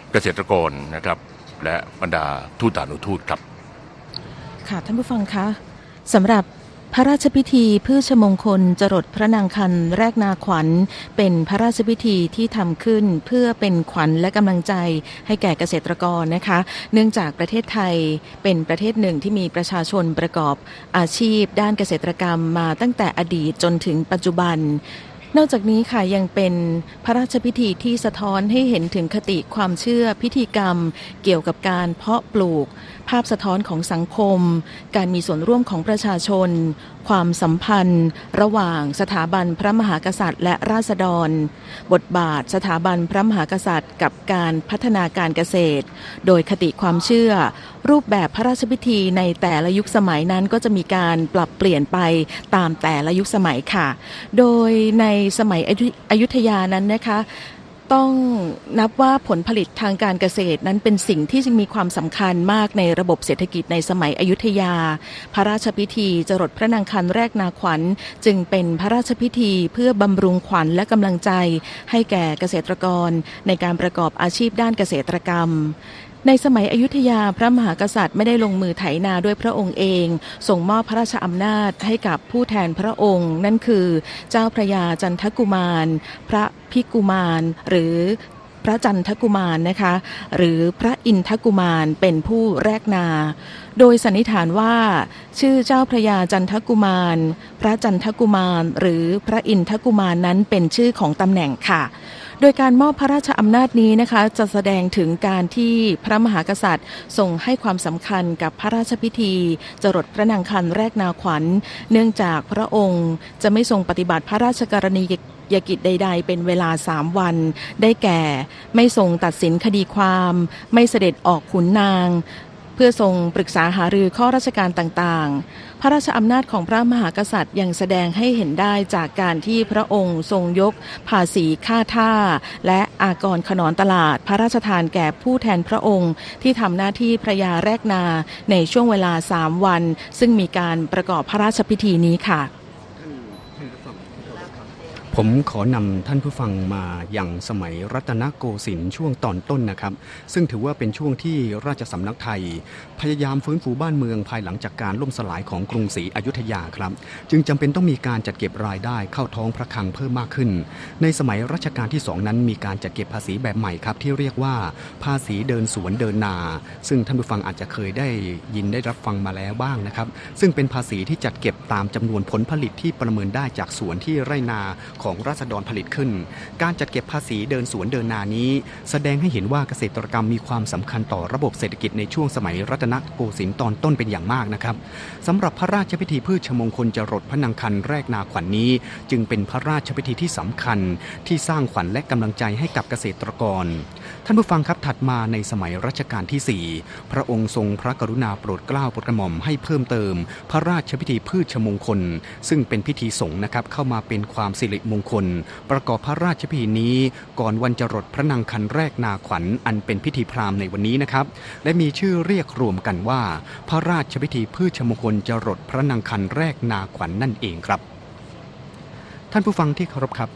เกษตรกรนะครับและบรรดาทูตานุทูตครับค่ะท่านผู้ฟังคะสำหรับพระราชพิธีพืชมงคลจรดพระนางคันแรกนาขวัญเป็นพระราชพิธีที่ทำขึ้นเพื่อเป็นขวัญและกำลังใจให้แก่เกษตรกรนะคะเนื่องจากประเทศไทยเป็นประเทศหนึ่งที่มีประชาชนประกอบอาชีพด้านเกษตรกรรมมาตั้งแต่อดีตจนถึงปัจจุบันนอกจากนี้ค่ะยังเป็นพระราชพิธีที่สะท้อนให้เห็นถึงคติความเชื่อพิธีกรรมเกี่ยวกับการเพาะปลูกภาพสะท้อนของสังคมการมีส่วนร่วมของประชาชนความสัมพันธ์ระหว่างสถาบันพระมหากษัตริย์และราษฎรบทบาทสถาบันพระมหากษัตริย์กับการพัฒนาการเกษตรโดยคติความเชื่อรูปแบบพระราชพิธีในแต่ละยุคสมัยนั้นก็จะมีการปรับเปลี่ยนไปตามแต่ละยุคสมัยค่ะโดยในสมัยอยุธยานั้นนะคะต้องนับว่าผลผลิตทางการเกษตรนั้นเป็นสิ่งที่มีความสำคัญมากในระบบเศรษฐกิจในสมัยอยุธยาพระราชพิธีจรดพระนางคันแรกนาขวัญจึงเป็นพระราชพิธีเพื่อบำรุงขวัญและกำลังใจให้แก่เกษตรกรในการประกอบอาชีพด้านเกษตรกรรมในสมัยอยุธยาพระมหากษัตริย์ไม่ได้ลงมือไถนาด้วยพระองค์เองส่งมอบพระราชอำนาจให้กับผู้แทนพระองค์นั่นคือเจ้าพระยาจันทกุมารพระพิกุมารหรือพระจันทกุมารนะคะหรือพระอินทกุมารเป็นผู้แรกนาโดยสันนิษฐานว่าชื่อเจ้าพระยาจันทกุมารพระจันทกุมารหรือพระอินทกุมารนั้นเป็นชื่อของตำแหน่งค่ะโดยการมอบพระราชอำนาจนี้นะคะจะแสดงถึงการที่พระมหากษัตริย์ทรงให้ความสำคัญกับพระราชพิธีจรดพระนางคันแรกนาขวัญเนื่องจากพระองค์จะไม่ทรงปฏิบัติพระราชกรณียกิจใดๆเป็นเวลา3 วันได้แก่ไม่ทรงตัดสินคดีความไม่เสด็จออกขุนนางเพื่อทรงปรึกษาหารือข้อราชการต่างๆพระราชอำนาจของพระมหากษัตริย์ยังแสดงให้เห็นได้จากการที่พระองค์ทรงยกภาษีค่าท่าและอากรขนอนตลาดพระราชทานแก่ผู้แทนพระองค์ที่ทำหน้าที่พระยาแรกนาในช่วงเวลา3 วันซึ่งมีการประกอบพระราชพิธีนี้ค่ะผมขอนำท่านผู้ฟังมาอย่างสมัยรัตนโกสินทร์ช่วงตอนต้นนะครับซึ่งถือว่าเป็นช่วงที่ราชสำนักไทยพยายามฟื้นฟูบ้านเมืองภายหลังจากการล่มสลายของกรุงศรีอยุธยาครับจึงจำเป็นต้องมีการจัดเก็บรายได้เข้าท้องพระคลังเพิ่มมากขึ้นในสมัยรัชกาลที่2นั้นมีการจัดเก็บภาษีแบบใหม่ครับที่เรียกว่าภาษีเดินสวนเดินนาซึ่งท่านผู้ฟังอาจจะเคยได้ยินได้รับฟังมาแล้วบ้างนะครับซึ่งเป็นภาษีที่จัดเก็บตามจำนวนผลผลิตที่ประเมินได้จากสวนที่ไร่นาของราษฎรผลิตขึ้นการจัดเก็บภาษีเดินสวนเดินนานี้แสดงให้เห็นว่าเกษตรกรรมมีความสำคัญต่อระบบเศรษฐกิจในช่วงสมัยรัตนโกสินทร์ตอนต้นเป็นอย่างมากนะครับสำหรับพระราชพิธีพืชมงคลจรดพระนางคันแรกนาขวัญ นี้จึงเป็นพระราชพิธีที่สำคัญที่สร้างขวัญและกำลังใจให้กับเกษตรกรท่านผู้ฟังครับถัดมาในสมัยรัชกาลที่4พระองค์ทรงพระกรุณาโปรดเกล้าโปรดกระหม่อมให้เพิ่มเติมพระราชพิธีพืชมงคลซึ่งเป็นพิธีสงฆ์นะครับเข้ามาเป็นความสิริมงคลประกอบพระราชพิธีนี้ก่อนวันจรดพระนางคันแรกนาขวัญอันเป็นพิธีพราหมณ์ในวันนี้นะครับและมีชื่อเรียกรวมกันว่าพระราชพิธีพืชมงคลจรดพระนางคันแรกนาขวัญ นั่นเองครับท่านผู้ฟังที่เคารพครับ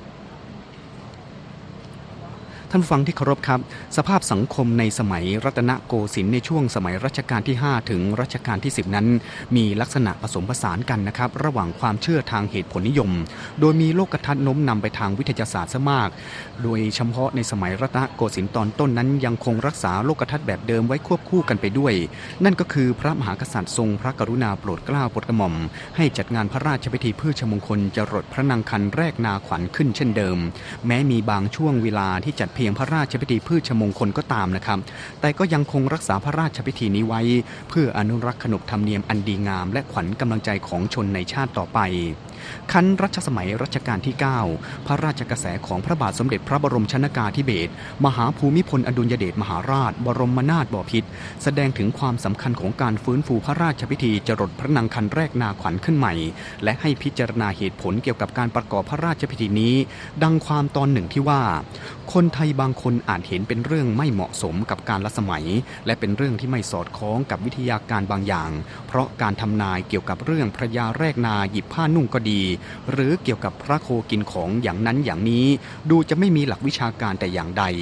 ท่านฟังที่เคารพครับสภาพสังคมในสมัยรัตนโกสินทร์ในช่วงสมัยรัชกาลที่5ถึงรัชกาลที่10นั้นมีลักษณะผสมผสานกันนะครับระหว่างความเชื่อทางเหตุผลนิยมโดยมีโลกทัศน์โน้มนำไปทางวิทยาศาสตร์ซะมากโดยเฉพาะในสมัยรัตนโกสินทร์ตอนต้นนั้นยังคงรักษาโลกทัศน์แบบเดิมไว้ควบคู่กันไปด้วยนั่นก็คือพระมหากษัตริย์ทรงพระกรุณาโปรดเกล้าโปรดกระหม่อมให้จัดงานพระราชพิธีพืชมงคลจรดพระนางคันแรกนาขวัญขึ้นเช่นเดิมแม้มีบางช่วงเวลาที่จัดเพียงพระราชพิธีพืชมงคลก็ตามนะครับแต่ก็ยังคงรักษาพระราชพิธีนี้ไว้เพื่ออนุรักษ์ขนบธรรมเนียมอันดีงามและขวัญกำลังใจของชนในชาติต่อไปครั้นรัชสมัยรัชกาลที่9พระราชกระแสของพระบาทสมเด็จพระบรมชนกาธิเบศรมหาภูมิพลอดุลยเดชมหาราชบรมนาถบพิตรแสดงถึงความสำคัญของการฟื้นฟูพระราชพิธีจรดพระนางคันแรกนาขวัญขึ้นใหม่และให้พิจารณาเหตุผลเกี่ยวกับการประกอบพระราชพิธีนี้ดังความตอนหนึ่งที่ว่าคนไทยบางคนอาจเห็นเป็นเรื่องไม่เหมาะสมกับการละสมัยและเป็นเรื่องที่ไม่สอดคล้องกับวิทยาการบางอย่างเพราะการทำนายเกี่ยวกับเรื่องพระยาแรกนาหยิบผ้านุ่งก็ดีหรือเกี่ยวกับพระโคกินของอย่างนั้นอย่างนี้ดูจะไม่มีหลักวิชาการแต่อย่างใดแต่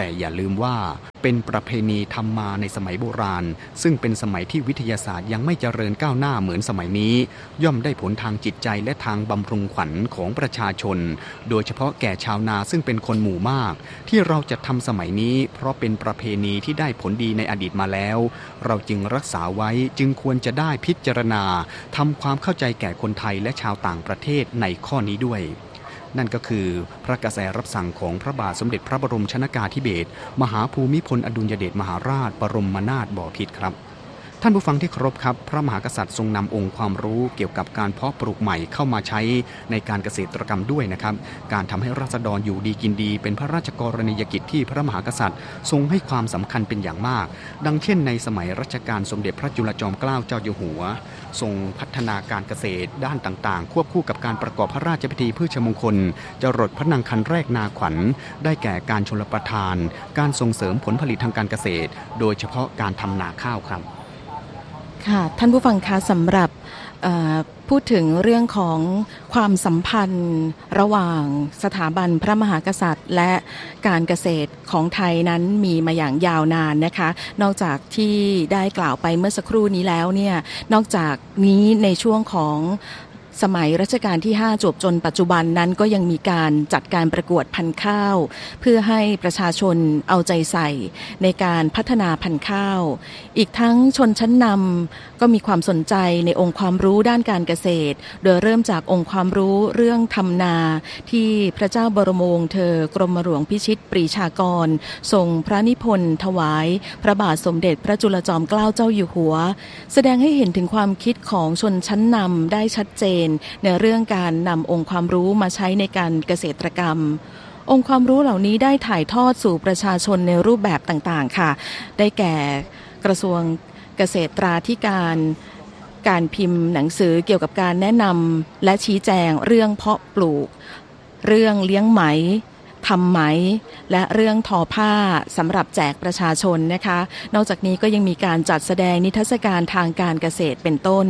แต่อย่าลืมว่าเป็นประเพณีทำมาในสมัยโบราณซึ่งเป็นสมัยที่วิทยาศาสตร์ยังไม่เจริญก้าวหน้าเหมือนสมัยนี้ย่อมได้ผลทางจิตใจและทางบำรุงขวัญของประชาชนโดยเฉพาะแก่ชาวนาซึ่งเป็นคนหมู่มากที่เราจะทำสมัยนี้เพราะเป็นประเพณีที่ได้ผลดีในอดีตมาแล้วเราจึงรักษาไว้จึงควรจะได้พิจารณาทำความเข้าใจแก่คนไทยและชาวต่างประเทศในข้อนี้ด้วยนั่นก็คือพระกระแสรับสั่งของพระบาทสมเด็จพระบรมชนกาธิเบศรมหาภูมิพลอดุลยเดชมหาราชบรมนาถบพิตรครับท่านผู้ฟังที่เคารพครับพระมหากษัตริย์ทรงนำองค์ความรู้เกี่ยวกับการเพาะปลูกใหม่เข้ามาใช้ในการเกษตรกรรมด้วยนะครับการทำให้ราษฎรอยู่ดีกินดีเป็นพระราชกรณียกิจที่พระมหากษัตริย์ทรงให้ความสำคัญเป็นอย่างมากดังเช่นในสมัยรัชกาลสมเด็จพระจุลจอมเกล้าเจ้าอยู่หัวทรงพัฒนาการเกษตรด้านต่างๆควบคู่กับการประกอบพระราชพิธีพืชมงคลจรดพระนางคันแรกนาขวัญได้แก่การชลประทานการส่งเสริมผลผลิตทางการเกษตรโดยเฉพาะการทำนาข้าวครับค่ะท่านผู้ฟังคะสำหรับพูดถึงเรื่องของความสัมพันธ์ระหว่างสถาบันพระมหากษัตริย์และการเกษตรของไทยนั้นมีมาอย่างยาวนานนะคะนอกจากที่ได้กล่าวไปเมื่อสักครู่นี้แล้วเนี่ยนอกจากนี้ในช่วงของสมัยรัชกาลที่5จวบจนปัจจุบันนั้นก็ยังมีการจัดการประกวดพันธุ์ข้าวเพื่อให้ประชาชนเอาใจใส่ในการพัฒนาพันธุ์ข้าวอีกทั้งชนชั้นนำก็มีความสนใจในองค์ความรู้ด้านการเกษตรโดยเริ่มจากองค์ความรู้เรื่องทำนาที่พระเจ้าบรมวงศ์เธอกรมหลวงพิชิตปรีชากรทรงพระนิพนธ์ถวายพระบาทสมเด็จพระจุลจอมเกล้าเจ้าอยู่หัวแสดงให้เห็นถึงความคิดของชนชั้นนำได้ชัดเจนในเรื่องการนำองค์ความรู้มาใช้ในการเกษตรกรรมองค์ความรู้เหล่านี้ได้ถ่ายทอดสู่ประชาชนในรูปแบบต่างๆค่ะได้แก่กระทรวงเกษตราธิการพิมพ์หนังสือเกี่ยวกับการแนะนำและชี้แจงเรื่องเพาะปลูกเรื่องเลี้ยงไหมทำไหมและเรื่องทอผ้าสำหรับแจกประชาชนนะคะนอกจากนี้ก็ยังมีการจัดแสดงนิทรรศการทางการเกษตรเป็นต้น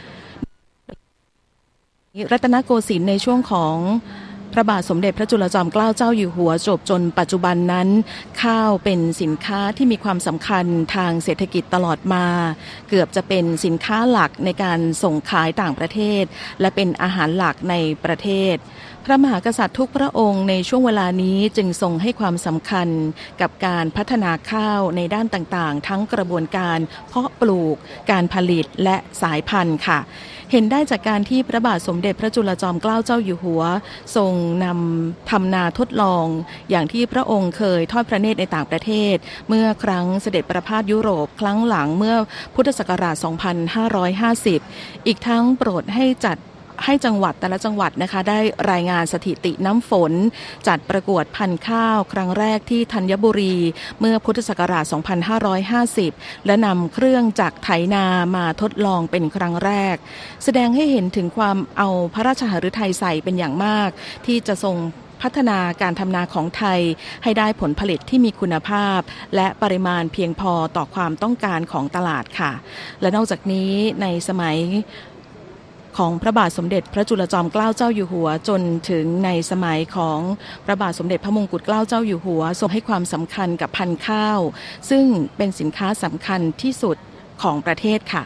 รัตนโกสินทร์ในช่วงของพระบาทสมเด็จพระจุลจอมเกล้าเจ้าอยู่หัวจบจนปัจจุบันนั้นข้าวเป็นสินค้าที่มีความสำคัญทางเศรษฐกิจตลอดมาเกือบจะเป็นสินค้าหลักในการส่งขายต่างประเทศและเป็นอาหารหลักในประเทศพระมหากษัตริย์ทุกพระองค์ในช่วงเวลานี้จึงทรงให้ความสำคัญกับการพัฒนาข้าวในด้านต่างๆทั้งกระบวนการเพาะปลูกการผลิตและสายพันธุ์ค่ะเห็นได้จากการที่พระบาทสมเด็จพระจุลจอมเกล้าเจ้าอยู่หัวทรงนำทำนาทดลองอย่างที่พระองค์เคยทอดพระเนตรในต่างประเทศเมื่อครั้งเสด็จประพาสยุโรปครั้งหลังเมื่อพุทธศักราช 2550 อีกทั้งโปรดให้จังหวัดแต่ละจังหวัดนะคะได้รายงานสถิติน้ำฝนจัดประกวดพันธุ์ข้าวครั้งแรกที่ธัญบุรีเมื่อพุทธศักราช 2550 และนำเครื่องจักรไถนามาทดลองเป็นครั้งแรกแสดงให้เห็นถึงความเอาพระราชหฤทัยใส่เป็นอย่างมากที่จะทรงพัฒนาการทำนาของไทยให้ได้ผลผลิตที่มีคุณภาพและปริมาณเพียงพอต่อความต้องการของตลาดค่ะและนอกจากนี้ในสมัยของพระบาทสมเด็จพระจุลจอมเกล้าเจ้าอยู่หัวจนถึงในสมัยของพระบาทสมเด็จพระมงกุฎเกล้าเจ้าอยู่หัวทรงให้ความสำคัญกับพันธุ์ข้าวซึ่งเป็นสินค้าสำคัญที่สุดของประเทศค่ะ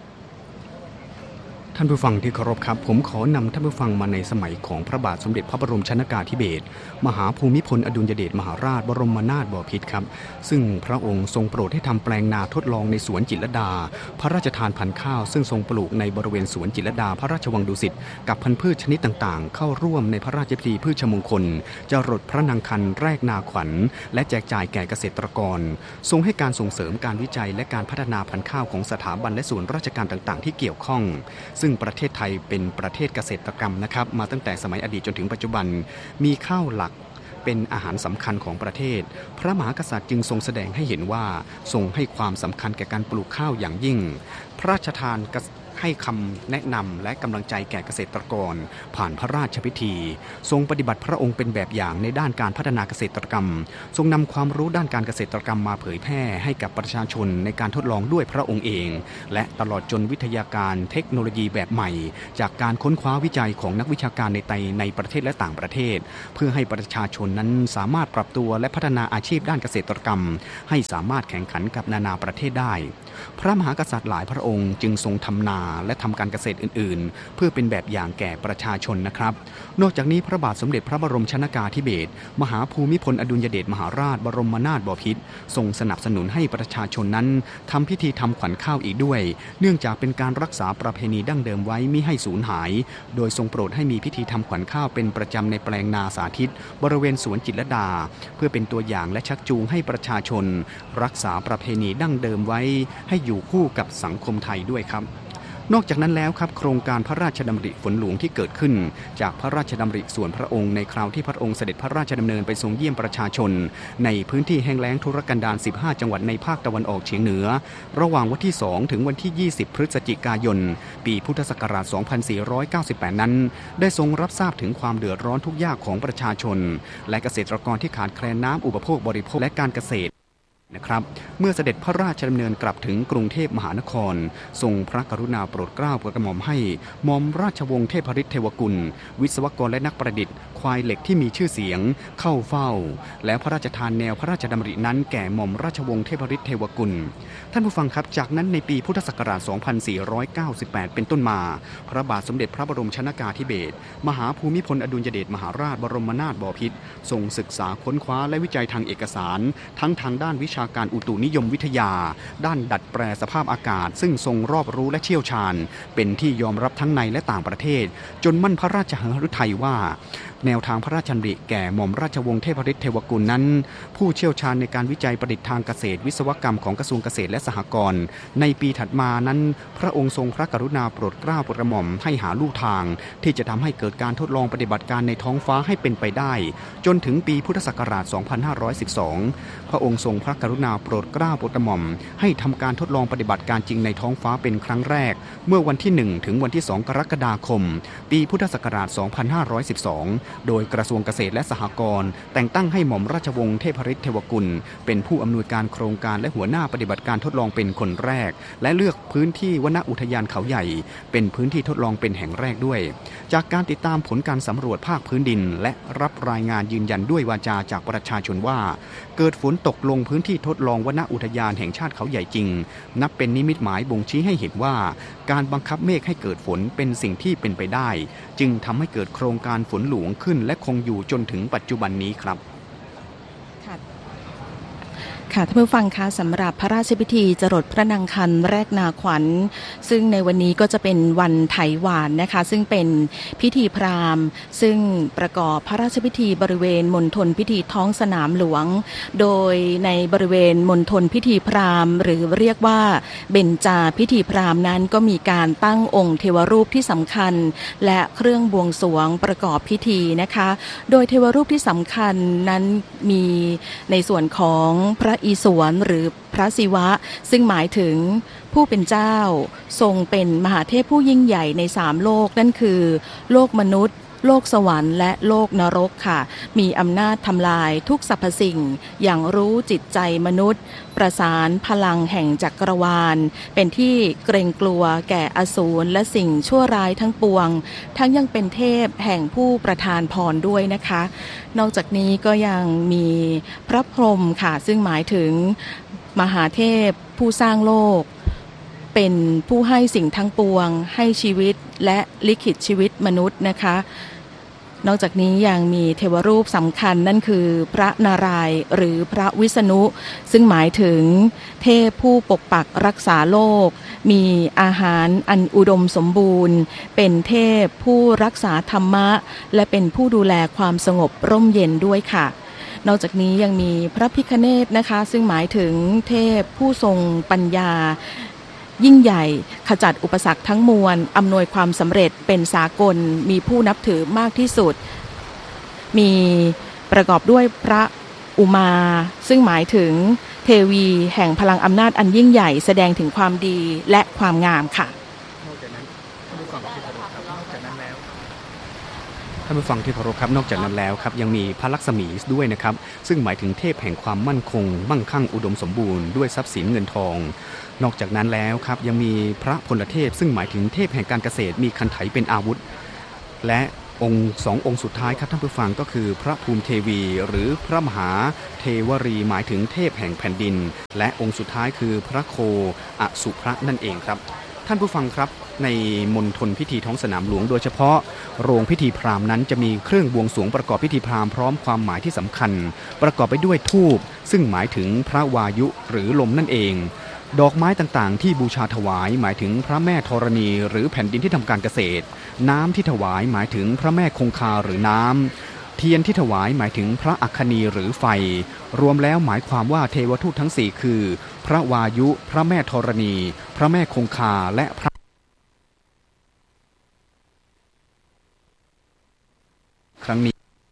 ท่านผู้ฟังที่เคารพครับผมขอนำท่านผู้ฟังมาในสมัยของพระบาทสมเด็จพระบรมชนกาธิเบศรมหาภูมิพลอดุลยเดชมหาราชบรมนาถบพิตรครับซึ่งพระองค์ทรงโปรดให้ทำแปลงนาทดลองในสวนจิตรลดาพระราชทานพันธุ์ข้าวซึ่งทรงปลูกในบริเวณสวนจิตรลดาพระราชวังดุสิตกับพันธุ์พืชชนิดต่างๆเข้าร่วมในพระราชพิธีพืชมงคลจรดพระนางคันแรกนาขวัญและแจกจ่ายแก่เกษตรกรทรงให้การส่งเสริมการวิจัยและการพัฒนาพันธุ์ข้าวของสถาบันและส่วนราชการต่างๆที่เกี่ยวข้องซึ่งประเทศไทยเป็นประเทศเกษตรกรรมนะครับมาตั้งแต่สมัยอดีตจนถึงปัจจุบันมีข้าวหลักเป็นอาหารสำคัญของประเทศพระมหากษัตริย์จึงทรงแสดงให้เห็นว่าทรงให้ความสำคัญแก่การปลูกข้าวอย่างยิ่งพระราชทานให้คำแนะนำและกำลังใจแก่เกษตรกรผ่านพระราชพิธีทรงปฏิบัติพระองค์เป็นแบบอย่างในด้านการพัฒนาเกษตรกรรมทรงนำความรู้ด้านการเกษตรกรรมมาเผยแพร่ให้กับประชาชนในการทดลองด้วยพระองค์เองและตลอดจนวิทยาการเทคโนโลยีแบบใหม่จากการค้นคว้าวิจัยของนักวิชาการในประเทศและต่างประเทศเพื่อให้ประชาชนนั้นสามารถปรับตัวและพัฒนาอาชีพด้านเกษตรกรรมให้สามารถแข่งขันกับนานาประเทศได้พระมหากษัตริย์หลายพระองค์จึงทรงทำนาและทำการเกษตรอื่นๆเพื่อเป็นแบบอย่างแก่ประชาชนนะครับนอกจากนี้พระบาทสมเด็จพระบรมชนกาธิเบศรมหาภูมิพลอดุลยเดชมหาราชบรมนาถบพิตรทรงสนับสนุนให้ประชาชนนั้นทำพิธีทำขวัญข้าวอีกด้วยเนื่องจากเป็นการรักษาประเพณีดั้งเดิมไว้มิให้สูญหายโดยทรงโปรดให้มีพิธีทำขวัญข้าวเป็นประจำในแปลงนาสาธิตบริเวณสวนจิตรลดาเพื่อเป็นตัวอย่างและชักจูงให้ประชาชนรักษาประเพณีดั้งเดิมไว้ให้อยู่คู่กับสังคมไทยด้วยครับนอกจากนั้นแล้วครับโครงการพระราชดำริฝนหลวงที่เกิดขึ้นจากพระราชดำริส่วนพระองค์ในคราวที่พระองค์เสด็จพระราชดำเนินไปทรงเยี่ยมประชาชนในพื้นที่แห้งแล้งทุรกันดาร15จังหวัดในภาคตะวันออกเฉียงเหนือระหว่างวันที่2ถึงวันที่20พฤศจิกายนปีพุทธศักราช2498นั้นได้ทรงรับทราบถึงความเดือดร้อนทุกข์ยากของประชาชนและเกษตรกรที่ขาดแคลนน้ำอุปโภคบริโภคและการเกษตรนะครับเมื่อเสด็จพระราชดำเนินกลับถึงกรุงเทพมหานครทรงพระกรุณาโปรดเกล้าโปรดกระหม่อมให้หม่อมราชวงศ์เทพฤทธิ์เทวกุลวิศวกรและนักประดิษฐ์ควายเหล็กที่มีชื่อเสียงเข้าเฝ้าและพระราชทานแนวพระราชดำรินั้นแก่หม่อมราชวงศ์เทพฤทธิ์เทวกุลท่านผู้ฟังครับจากนั้นในปีพุทธศักราช2498เป็นต้นมาพระบาทสมเด็จพระบรมชนกาธิเบศรมหาภูมิพลอดุลยเดชมหาราชบรมนาถบพิตรทรงศึกษาค้นคว้าและวิจัยทางเอกสารทั้งทางด้านวิชาการอุตุนิยมวิทยาด้านดัดแปรสภาพอากาศซึ่งทรงรอบรู้และเชี่ยวชาญเป็นที่ยอมรับทั้งในและต่างประเทศจนมั่นพระราชหฤทัยว่าแนวทางพระราชดำริแก่หม่อมราชวงศ์เทพฤทธิ์เทวกุลนั้นผู้เชี่ยวชาญในการวิจัยประดิษฐ์ทางเกษตรวิศวกรรมของกระทรวงเกษตรและสหกรณ์ในปีถัดมานั้นพระองค์ทรงพระกรุณาโปรดเกล้าโปรดกระหม่อมให้หาลู่ทางที่จะทำให้เกิดการทดลองปฏิบัติการในท้องฟ้าให้เป็นไปได้จนถึงปีพุทธศักราช2512พระองค์ทรงพระกรุณาโปรดเกล้าโปรดกระหม่อมให้ทำการทดลองปฏิบัติการจริงในท้องฟ้าเป็นครั้งแรกเมื่อวันที่1ถึงวันที่2กรกฎาคมปีพุทธศักราช2512โดยกระทรวงเกษตรและสหกรณ์แต่งตั้งให้หม่อมราชวงศ์เทพฤทธิ์เทวกุลเป็นผู้อำนวยการโครงการและหัวหน้าปฏิบัติการทดลองเป็นคนแรกและเลือกพื้นที่วนอุทยานเขาใหญ่เป็นพื้นที่ทดลองเป็นแห่งแรกด้วยจากการติดตามผลการสำรวจภาคพื้นดินและรับรายงานยืนยันด้วยวาจาจากประชาชนว่าเกิดฝนตกลงพื้นที่ทดลองวนอุทยานแห่งชาติเขาใหญ่จริงนับเป็นนิมิตหมายบ่งชี้ให้เห็นว่าการบังคับเมฆให้เกิดฝนเป็นสิ่งที่เป็นไปได้จึงทำให้เกิดโครงการฝนหลวงขึ้นและคงอยู่จนถึงปัจจุบันนี้ครับค่ะท่านผู้ฟังคะสำหรับพระราชพิธีจรดพระนางคันแรกนาขวัญซึ่งในวันนี้ก็จะเป็นวันไถหวานนะคะซึ่งเป็นพิธีพราหมณ์ซึ่งประกอบพระราชพิธีบริเวณมณฑลพิธีท้องสนามหลวงโดยในบริเวณมณฑลพิธีพราหมณ์หรือเรียกว่าเบญจาพิธีพราหมณ์นั้นก็มีการตั้งองค์เทวรูปที่สำคัญและเครื่องบวงสรวงประกอบพิธีนะคะโดยเทวรูปที่สำคัญนั้นมีในส่วนของพระอิศวรหรือพระศิวะซึ่งหมายถึงผู้เป็นเจ้าทรงเป็นมหาเทพผู้ยิ่งใหญ่ใน3โลกนั่นคือโลกมนุษย์โลกสวรรค์และโลกนรกค่ะมีอำนาจทำลายทุกสรรพสิ่งอย่างรู้จิตใจมนุษย์ประสานพลังแห่งจักรวาลเป็นที่เกรงกลัวแก่อสูรและสิ่งชั่วร้ายทั้งปวงทั้งยังเป็นเทพแห่งผู้ประทานพรด้วยนะคะนอกจากนี้ก็ยังมีพระพรหมค่ะซึ่งหมายถึงมหาเทพผู้สร้างโลกเป็นผู้ให้สิ่งทั้งปวงให้ชีวิตและลิขิตชีวิตมนุษย์นะคะนอกจากนี้ยังมีเทวรูปสำคัญนั่นคือพระนารายณ์หรือพระวิษณุซึ่งหมายถึงเทพผู้ปกปักรักษาโลกมีอาหารอันอุดมสมบูรณ์เป็นเทพผู้รักษาธรรมะและเป็นผู้ดูแลความสงบร่มเย็นด้วยค่ะนอกจากนี้ยังมีพระพิฆเนศนะคะซึ่งหมายถึงเทพผู้ทรงปัญญายิ่งใหญ่ขจัดอุปสรรคทั้งมวลอำนวยความสำเร็จเป็นสากลมีผู้นับถือมากที่สุดมีประกอบด้วยพระอุมาซึ่งหมายถึงเทวีแห่งพลังอำนาจอันยิ่งใหญ่แสดงถึงความดีและความงามค่ะท่านผู้ฟังที่เคารพครับนอกจากนั้นแล้วครับยังมีพระลักษมีด้วยนะครับซึ่งหมายถึงเทพแห่งความมั่นคงมั่งคั่งอุดมสมบูรณ์ด้วยทรัพย์สินเงินทองนอกจากนั้นแล้วครับยังมีพระพลเทพซึ่งหมายถึงเทพแห่งการเกษตรมีคันไถเป็นอาวุธและองค์2 องค์สุดท้ายครับท่านผู้ฟังก็คือพระภูมิเทวีหรือพระมหาเทวรีหมายถึงเทพแห่งแผ่นดินและองค์สุดท้ายคือพระโคอสุพระนั่นเองครับท่านผู้ฟังครับในมณฑลพิธีท้องสนามหลวงโดยเฉพาะโรงพิธีพราหมณ์นั้นจะมีเครื่องบวงสรวงประกอบพิธีพราหมณ์พร้อมความหมายที่สำคัญประกอบไปด้วยธูปซึ่งหมายถึงพระวายุหรือลมนั่นเองดอกไม้ต่างๆที่บูชาถวายหมายถึงพระแม่ธรณีหรือแผ่นดินที่ทำการเกษตรน้ำที่ถวายหมายถึงพระแม่คงคาหรือน้ำเทียนที่ถวายหมายถึงพระอัคคณีหรือไฟรวมแล้วหมายความว่าเทวทูตทั้ง4คือพระวายุพระแม่ธรณีพระแม่คงคาและพระครั้งนี้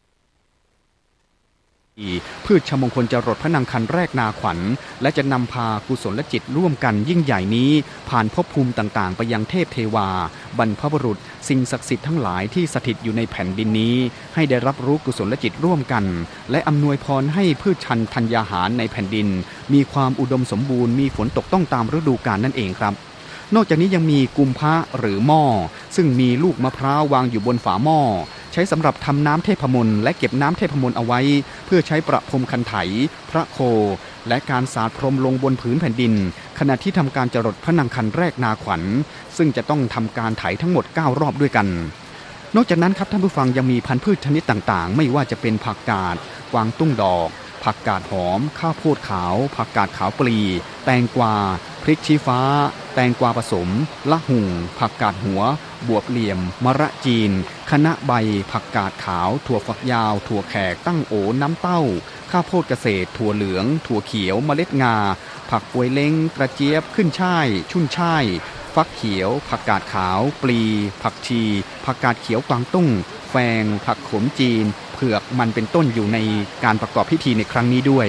พืชชมงคลจรดพระนางคันแรกนาขวัญและจะนำพากุศลจิตร่วมกันยิ่งใหญ่นี้ผ่านภพภูมิต่างๆไปยังเทพเทวาบรรพบุรุษสิ่งศักดิ์สิทธิ์ทั้งหลายที่สถิตอยู่ในแผ่นดินนี้ให้ได้รับรู้กุศลจิตร่วมกันและอำนวยพรให้พืชชันธัญญาหารในแผ่นดินมีความอุดมสมบูรณ์มีฝนตกต้องตามฤดูกาลนั่นเองครับนอกจากนี้ยังมีกุมภะหรือหม้อซึ่งมีลูกมะพร้าววางอยู่บนฝาหม้อใช้สำหรับทำน้ำเทพมนต์และเก็บน้ำเทพมนต์เอาไว้เพื่อใช้ประพรมคันไถพระโคและการสาดพรมลงบนผืนแผ่นดินขณะที่ทำการจรดพระนางคันแรกนาขวัญซึ่งจะต้องทำการไถทั้งหมด9 รอบด้วยกันนอกจากนั้นครับท่านผู้ฟังยังมีพันธุ์พืชชนิดต่างๆไม่ว่าจะเป็นผักกาดกวางตุ้งดอกผักกาดหอมข้าวโพดขาวผักกาดขาวปลีแตงกวาพริกชี้ฟ้าแตงกวาผสมละหุ่งผักกาดหัวบวบเหลี่ยมมะระจีนคะน้าใบผักกาดขาวถั่วฝักยาวถั่วแขกตั้งโอน้ำเต้าข้าวโพดเกษตรถั่วเหลืองถั่วเขียวเมล็ดงาผักปวยเล้งกระเจี๊ยบขึ้นช่ายชุ่นช่ายฟักเขียวผักกาดขาวปลีผักชีผักกาดเขียวกวางตุ้งแฟงผักขมจีนเผือกมันเป็นต้นอยู่ในการประกอบพิธีในครั้งนี้ด้วย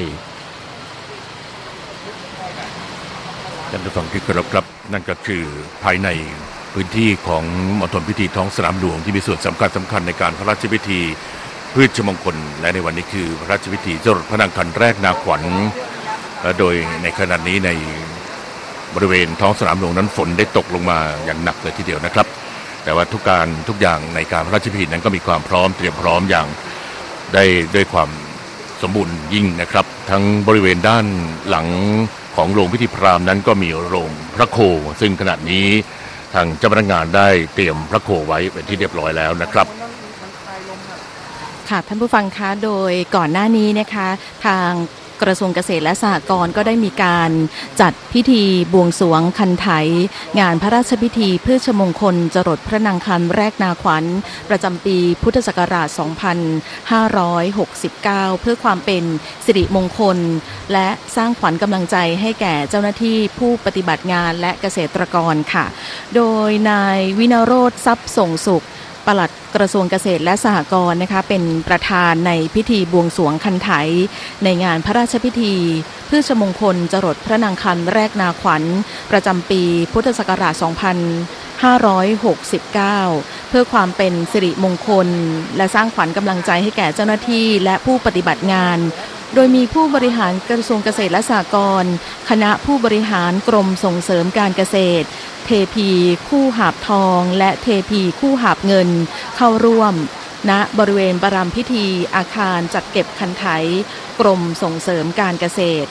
ท่านผู้ฟังที่เคารพครับนั่นก็คือภายในพื้นที่ของมณฑลพิธีท้องสนามหลวงที่มีส่วนสำคัญในการพระราชพิธีพืชมงคลและในวันนี้คือพระราชพิธีจรดพระนางคันแรกนาขวัญและโดยในขณะนี้ในบริเวณท้องสนามหลวงนั้นฝนได้ตกลงมาอย่างหนักเลยทีเดียวนะครับแต่ว่าทุกอย่างในการพระราชพิธีนั้นก็มีความพร้อมเตรียมพร้อมอย่างได้ด้วยความสมบูรณ์ยิ่งนะครับทั้งบริเวณด้านหลังของโรงพิธีพราหมณ์นั้นก็มีโรงพระโคซึ่งขณะนี้ทางเจ้าพนักงานได้เตรียมพระโคไว้เป็นที่เรียบร้อยแล้วนะครับค่ะท่านผู้ฟังคะโดยก่อนหน้านี้นะคะทางกระทรวงเกษตรและสหกรณ์ก็ได้มีการจัดพิธีบวงสรวงคันไถงานพระราชพิธีพืชมงคลจรดพระนางคันแรกนาขวัญประจำปีพุทธศักราช 2569 เพื่อความเป็นสิริมงคลและสร้างขวัญกำลังใจให้แก่เจ้าหน้าที่ผู้ปฏิบัติงานและเกษตรกรค่ะโดยนายวินโรจน์ทรัพย์ส่งสุขปลัดกระทรวงเกษตรและสหกรณ์นะคะเป็นประธานในพิธีบวงสรวงคันไถในงานพระราชพิธีพืชมงคลจรดพระนางคันแรกนาขวัญประจำปีพุทธศักราช 2569 เพื่อความเป็นสิริมงคลและสร้างขวัญกำลังใจให้แก่เจ้าหน้าที่และผู้ปฏิบัติงานโดยมีผู้บริหารกระทรวงเกษตรและสหกรณ์คณะผู้บริหารกรมส่งเสริมการเกษตรเทพีคู่หาบทองและเทพีคู่หาบเงินเข้าร่วมณบริเวณประรำพิธีอาคารจัดเก็บคันไถกรมส่งเสริมการเกษตร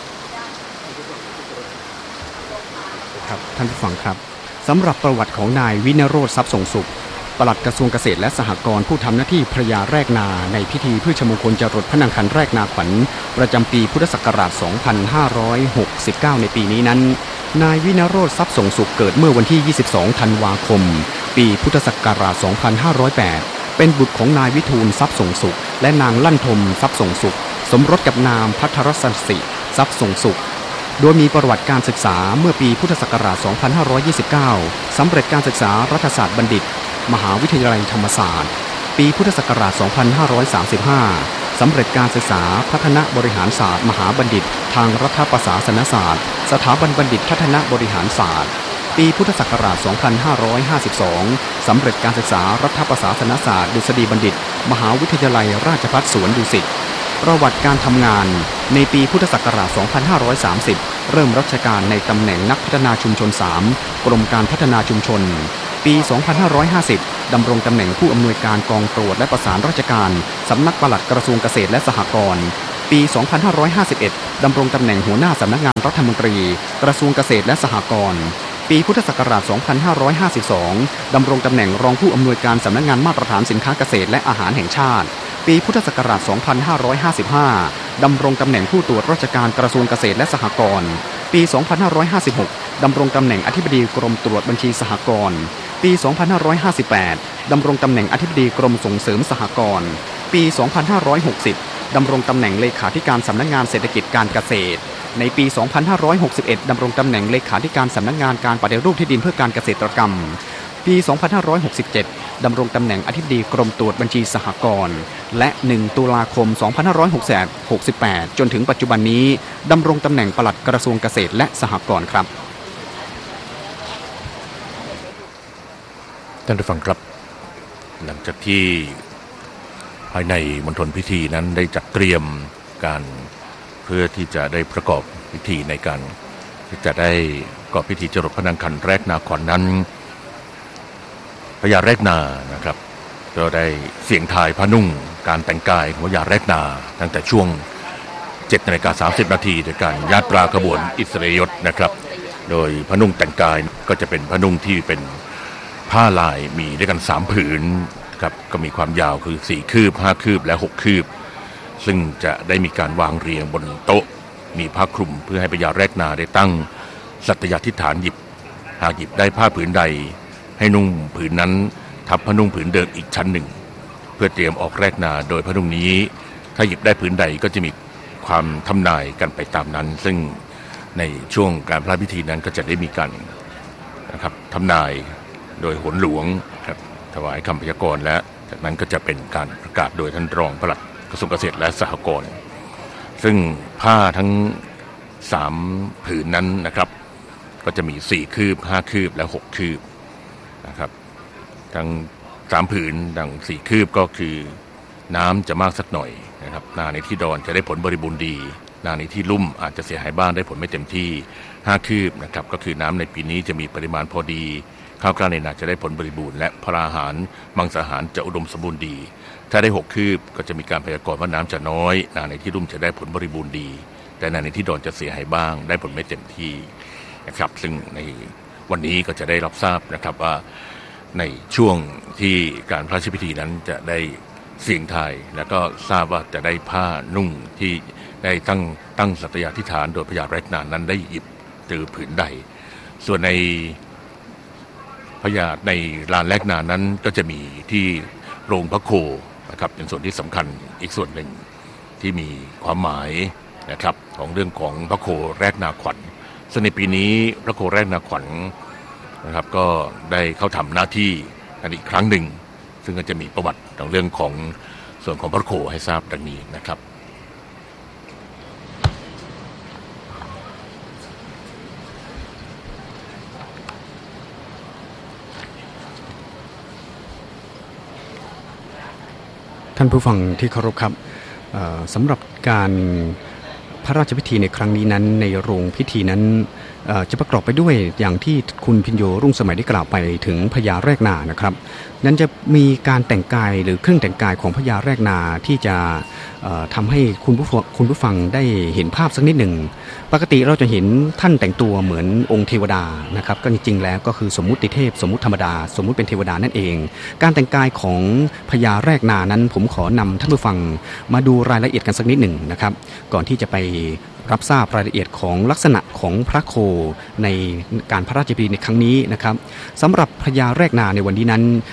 ครับท่านผู้ฟังครับสำหรับประวัติของนายวินโรจน์ทรัพย์ส่งสุขปลัดกระทรวงเกษตรและสหกรณ์ผู้ทำหน้าที่พระยาแรกนาในพิธีพืชมงคลจรดพระนางคันแรกนาขวัญประจำปีพุทธศักราช 2569 ในปีนี้นั้นนายวินโรจน์ทรัพย์ส่งสุขเกิดเมื่อวันที่ 22 ธันวาคม ปีพุทธศักราช 2508 เป็นบุตรของนายวิทูลทรัพย์ส่งสุขและนางลั่นทมทรัพย์ส่งสุขสมรสกับนางภัทรสันสิทรัพย์ส่งสุขโดยมีประวัติการศึกษาเมื่อปีพุทธศักราช 2529 สำเร็จการศึกษารัฐศาสตร์บัณฑิตมหาวิทยาลัยธรรมศาสตร์ปีพุทธศักราช 2535 สำเร็จการศึกษาพัฒนาบริหารศาสตร์มหาบัณฑิตทางรัฐประศาสนศาสตร์สถาบันบัณฑิตพัฒนาบริหารศาสตร์ปีพุทธศักราช 2552 สำเร็จการศึกษารัฐประศาสนศาสตร์ดุษฎีบัณฑิตมหาวิทยาลัยราชภัฏสวนดุสิตประวัติการทำงานในปีพุทธศักราช 2530 เริ่มราชการในตำแหน่งนักพัฒนาชุมชน 3 กรมการพัฒนาชุมชนปี 2550 ดำรงตำแหน่งผู้อำนวยการกองตรวจและประสานราชการสำนักปลัดกระทรวงเกษตรและสหกรณ์ปี 2551 ดำรงตำแหน่งหัวหน้าสำนักงานรัฐมนตรีกระทรวงเกษตรและสหกรณ์ปีพุทธศักราช 2552 ดำรงตำแหน่งรองผู้อำนวยการสำนักงานมาตรฐานสินค้าเกษตรและอาหารแห่งชาติปีพุทธศักราช 2555 ดำรงตำแหน่งผู้ตรวจราชการกระทรวงเกษตรและสหกรณ์ปี 2556 ดำรงตำแหน่งอธิบดีกรมตรวจบัญชีสหกรณ์ปี 2558 ดำรงตำแหน่งอธิบดีกรมส่งเสริมสหกรณ์ปี 2560 ดำรงตำแหน่งเลขาธิการสำนักงานเศรษฐกิจการเกษตรในปี 2561 ดำรงตำแหน่งเลขาธิการสำนักงานการปฏิรูปที่ดินเพื่อการเกษตรกรรมปี 2567 ดำรงตำแหน่งอธิบดีกรมตรวจบัญชีสหกรณ์และ 1 ตุลาคม 2568 จนถึงปัจจุบันนี้ดำรงตำแหน่งปลัดกระทรวงเกษตรและสหกรณ์ครับท่านผู้ฟังครับหลังจากที่ภายในมณฑลพิธีนั้นได้จัดเตรียมการเพื่อที่จะได้ประกอบพิธีในการที่จะได้ประกอบพิธีจรดพระนางคันแรกนาขวัญนั้นพญาแรกนานะครับก็ได้เสียงทายพระนุ่งการแต่งกายของพญาแรกนาตั้งแต่ช่วง 7:30 น.โดยการญาตราขบวนอิสริยยศนะครับโดยพระนุ่งแต่งกายก็จะเป็นพระนุ่งที่เป็นผ้าลายมีด้วยกัน3ผืนครับก็มีความยาวคือ4คืบ5คืบและ6คืบซึ่งจะได้มีการวางเรียงบนโต๊ะมีผ้าคลุมเพื่อให้พญาแรกนาได้ตั้งสัตยาธิษฐานหยิบหากหยิบได้ผ้าผืนใดให้นุ่งผืนนั้นทับผ้านุ่งผืนเดิมอีกชั้นหนึ่งเพื่อเตรียมออกแรกนาโดยผ้านุ่งนี้ถ้าหยิบได้ผืนใดก็จะมีความทำนายกันไปตามนั้นซึ่งในช่วงการพระพิธีนั้นก็จะได้มีการนะครับทำนายโดยโหนหลวงครับถวายคำพยากรณ์และจากนั้นก็จะเป็นการประกาศโดยท่านรองปลัดกระทรวงเกษตรและสหกรณ์ซึ่งผ้าทั้ง3ผืนนั้นนะครับก็จะมี4คืบ5คืบและ6คืบนะครับทั้ง3ผืนดัง4คืบก็คือน้ำจะมากสักหน่อยนะครับนาในที่ดอนจะได้ผลบริบูรณ์ดีนาในที่ลุ่มอาจจะเสียหายบ้างได้ผลไม่เต็มที่5คืบนะครับก็คือน้ำในปีนี้จะมีปริมาณพอดีข้าวกล้าในนาจะได้ผลบริบูรณ์และพลาหารมังสาหารจะอุดมสมบูรณ์ดีถ้าได้6คืบก็จะมีการพยากรณ์ว่าน้ำจะน้อยนาในที่ลุ่มจะได้ผลบริบูรณ์ดีแต่นาในที่ดอนจะเสียหายบ้างได้ผลไม่เต็มที่นะครับซึ่งในวันนี้ก็จะได้รับทราบนะครับว่าในช่วงที่การพระราชพิธีนั้นจะได้เสี่ยงทายแล้วก็ทราบว่าจะได้ผ้านุ่งที่ได้ตั้งสัตยาธิษฐานโดยพญาแรกนานั้นได้หยิบตือผืนใดส่วนในพญาในลานแรกนานั้นก็จะมีที่โรงพระโคนะครับเป็นส่วนที่สำคัญอีกส่วนหนึ่งที่มีความหมายนะครับของเรื่องของพระโคแรกนาขวัญซึ่งในปีนี้พระโคแรกนาขวัญนะครับก็ได้เข้าทำหน้าที่กันอีกครั้งหนึ่งซึ่งก็จะมีประวัติของเรื่องของส่วนของพระโคให้ทราบดังนี้นะครับท่านผู้ฟังที่เคารพครับสำหรับการพระราชพิธีในครั้งนี้นั้นในโรงพิธีนั้นจะประกอบไปด้วยอย่างที่คุณพิญโยรุ่งสมัยได้กล่าวไปถึงพญาแรกนานะครับนั้นจะมีการแต่งกายหรือเครื่องแต่งกายของพญาแรกนาที่จะทำให้คุณผู้ฟังได้เห็นภาพสักนิดหนึ่งปกติเราจะเห็นท่านแต่งตัวเหมือนองค์เทวดานะครับก็จริงๆแล้วก็คือสมมุติเทพสมมุติธรรมดาสมมุติเป็นเทวดานั่นเองการแต่งกายของพญาแรกนานั้นผมขอนำท่านผู้ฟังมาดูรายละเอียดกันสักนิดหนึ่งนะครับก่อนที่จะไปรับทราบรายละเอียดของลักษณะของพระโคในการพระราชพิธีในครั้งนี้นะครับสำหรับพญาแรกนาในวันนี้นั้น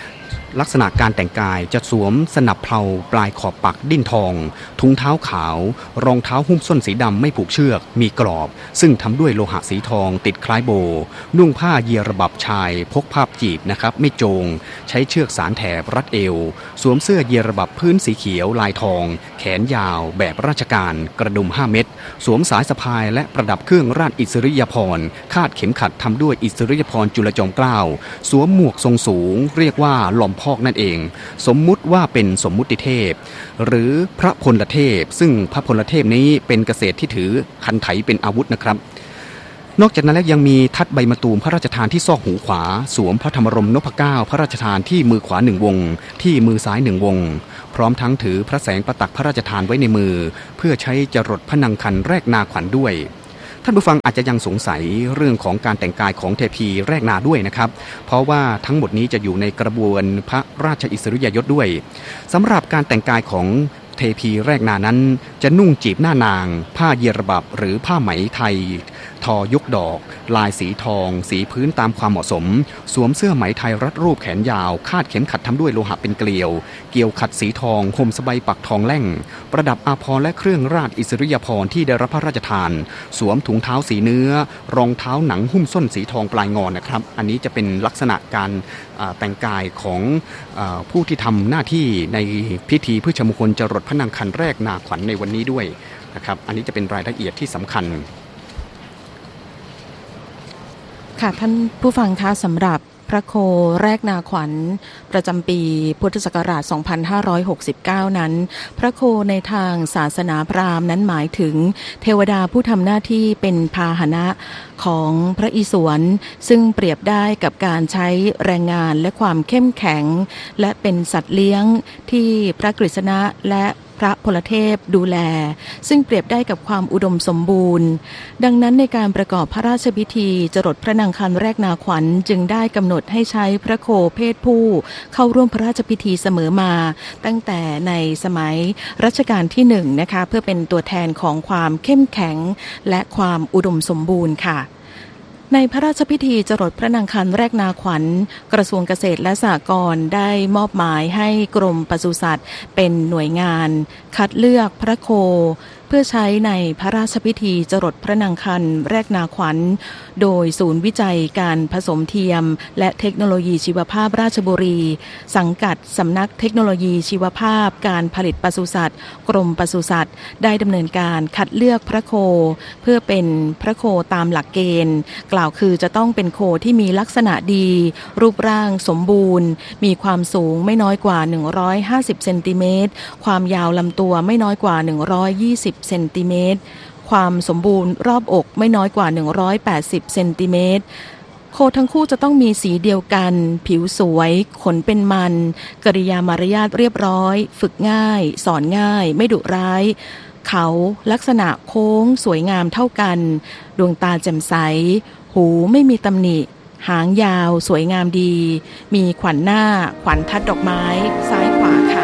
ลักษณะการแต่งกายจะสวมสนับเพลาปลายขอบปักดิ้นทองถุงเท้าขาวรองเท้าหุ้มส้นสีดำไม่ผูกเชือกมีกรอบซึ่งทำด้วยโลหะสีทองติดคล้ายโบนุ่งผ้าเยียระบับชายพกภาพจีบนะครับไม่โจงใช้เชือกสารแถบรัดเอวสวมเสื้อเยียระบับพื้นสีเขียวลายทองแขนยาวแบบราชการกระดุม5 เม็ดสวมสายสะพายและประดับเครื่องราชอิสริยาภรณ์คาดเข็มขัดทำด้วยอิสริยาภรณ์จุลจอมเกล้าสวมหมวกทรงสูงเรียกว่าหล่อมพอกนั่นเองสมมุติว่าเป็นสมมุติเทพหรือพระพลเทพซึ่งพระพลเทพนี้เป็นเกษตรที่ถือคันไถเป็นอาวุธนะครับนอกจากนั้นแล้วยังมีทัดใบมะตูมพระราชทานที่ซอกหูขวาสวมพระธรรมรงค์นพเก้าพระราชทานที่มือขวา1 วงที่มือซ้าย1 วงพร้อมทั้งถือพระแสงประตักพระราชทานไว้ในมือเพื่อใช้จรดพระนางคันแรกนาขวัญด้วยท่านผู้ฟังอาจจะยังสงสัยเรื่องของการแต่งกายของเทพีแรกนาด้วยนะครับเพราะว่าทั้งหมดนี้จะอยู่ในกระบวนพระราชอิสริยยศด้วยสำหรับการแต่งกายของเทพีแรกนานั้นจะนุ่งจีบหน้านางผ้าเยียระบับหรือผ้าไหมไทยทอยกดอกลายสีทองสีพื้นตามความเหมาะสมสวมเสื้อไหมไทยรัดรูปแขนยาวคาดเข็มขัดทำด้วยโลหะเป็นเกลียวเกี่ยวขัดสีทองห่มสบายปักทองแล่งประดับอาภรณ์และเครื่องราชอิสริยาภรณ์ที่ได้รับพระราชทานสวมถุงเท้าสีเนื้อรองเท้าหนังหุ้มส้นสีทองปลายงอนนะครับอันนี้จะเป็นลักษณะการแต่งกายของผู้ที่ทำหน้าที่ในพิธีพฤชมงคลจรดพระนางคันแรกนาขวัญในวันนี้ด้วยนะครับอันนี้จะเป็นรายละเอียดที่สำคัญค่ะท่านผู้ฟังคะสำหรับพระโคแรกนาขวัญประจำปีพุทธศักราช 2569 นั้นพระโคในทางศาสนาพราหมณ์นั้นหมายถึงเทวดาผู้ทำหน้าที่เป็นพาหนะของพระอิศวรซึ่งเปรียบได้กับการใช้แรงงานและความเข้มแข็งและเป็นสัตว์เลี้ยงที่พระกฤษณะและพระพลเทพดูแลซึ่งเปรียบได้กับความอุดมสมบูรณ์ดังนั้นในการประกอบพระราชพิธีจรดพระนางคันแรกนาขวัญจึงได้กำหนดให้ใช้พระโคเพศผู้เข้าร่วมพระราชพิธีเสมอมาตั้งแต่ในสมัยรัชกาลที่1นะคะเพื่อเป็นตัวแทนของความเข้มแข็งและความอุดมสมบูรณ์ค่ะในพระราชพิธีจรดพระนางคันแรกนาขวัญกระทรวงเกษตรและสหกรณ์ได้มอบหมายให้กรมปศุสัตว์เป็นหน่วยงานคัดเลือกพระโคเพื่อใช้ในพระราชพิธีจรดพระนางคันแรกนาขวัญโดยศูนย์วิจัยการผสมเทียมและเทคโนโลยีชีวภาพราชบุรีสังกัดสำนักเทคโนโลยีชีวภาพการผลิตปศุสัตว์กรมปศุสัตว์ได้ดำเนินการคัดเลือกพระโคเพื่อเป็นพระโคตามหลักเกณฑ์กล่าวคือจะต้องเป็นโคที่มีลักษณะดีรูปร่างสมบูรณ์มีความสูงไม่น้อยกว่า150เซนติเมตรความยาวลำตัวไม่น้อยกว่า120เซนติเมตรความสมบูรณ์รอบอกไม่น้อยกว่า180เซนติเมตรโคทั้งคู่จะต้องมีสีเดียวกันผิวสวยขนเป็นมันกริยามารยาทเรียบร้อยฝึกง่ายสอนง่ายไม่ดุร้ายเขาลักษณะโค้งสวยงามเท่ากันดวงตาแจ่มใสหูไม่มีตำหนิหางยาวสวยงามดีมีขวัญหน้าขวัญทัดดอกไม้ซ้ายขวาค่ะ